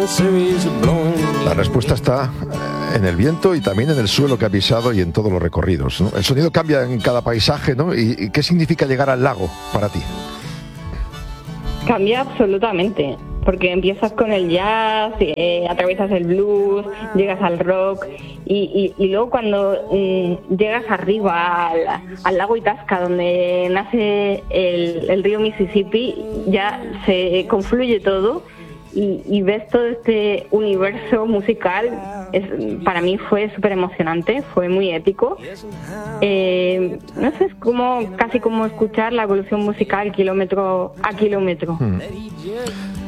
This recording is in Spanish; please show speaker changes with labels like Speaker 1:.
Speaker 1: La respuesta está en el viento y también en el suelo que ha pisado y en todos los recorridos, ¿no? El sonido cambia en cada paisaje, ¿no? ¿Y qué significa llegar al lago para ti?
Speaker 2: Cambia absolutamente, porque empiezas con el jazz, atraviesas el blues, llegas al rock y luego cuando llegas arriba al lago Itasca, donde nace el río Mississippi, ya se confluye todo y ves todo este universo musical. Para mí fue súper emocionante, fue muy épico. No sé, es casi como escuchar la evolución musical kilómetro a kilómetro.